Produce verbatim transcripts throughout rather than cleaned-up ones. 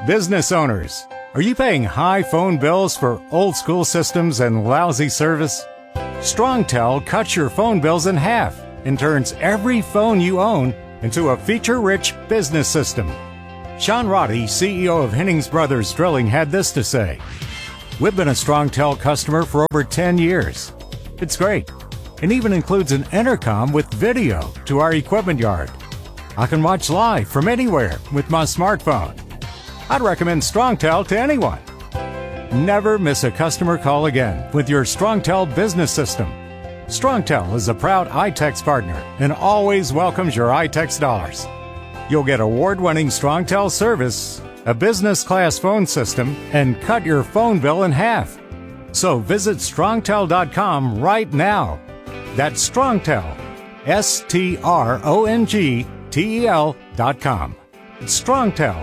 Business owners, are you paying high phone bills for old school systems and lousy service? StrongTel cuts your phone bills in half and turns every phone you own into a feature-rich business system. Sean Roddy, C E O of Hennings Brothers Drilling, had this to say. We've been a StrongTel customer for over ten years. It's great. It even includes an intercom with video to our equipment yard. I can watch live from anywhere with my smartphone. I'd recommend StrongTel to anyone. Never miss a customer call again with your StrongTel business system. StrongTel is a proud iTex partner and always welcomes your iTex dollars. You'll get award-winning StrongTel service, a business-class phone system, and cut your phone bill in half. So visit strongtel dot com right now. That's StrongTel, S T R O N G T E L dot com. StrongTel.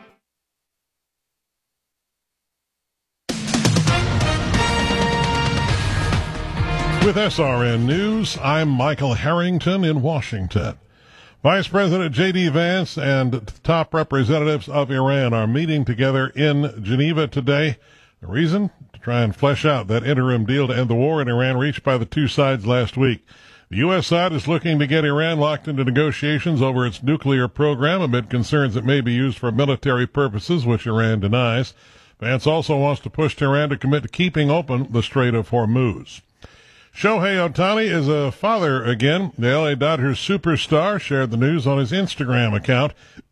With S R N News, I'm Michael Harrington in Washington. Vice President J D. Vance and top representatives of Iran are meeting together in Geneva today. The reason? To try and flesh out that interim deal to end the war in Iran reached by the two sides last week. The U S side is looking to get Iran locked into negotiations over its nuclear program amid concerns it may be used for military purposes, which Iran denies. Vance also wants to push Tehran to commit to keeping open the Strait of Hormuz. Shohei Ohtani is a father again. The L A Dodgers superstar shared the news on his Instagram account.